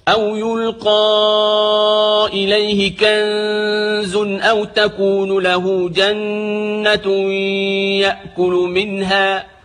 أو يلقى إليه كنز أو تكون له جنة يأكل منها